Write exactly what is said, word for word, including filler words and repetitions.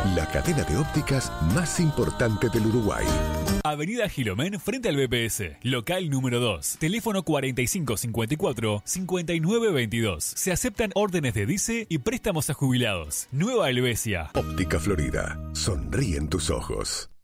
la cadena de ópticas más importante del Uruguay. Avenida Gilomén frente al B P S, local número dos, teléfono cuarenta y cinco cincuenta y cuatro cincuenta y nueve veintidós. Se aceptan órdenes de dice y préstamos a jubilados. Nueva Helvecia. Óptica Florida, sonríen tus ojos.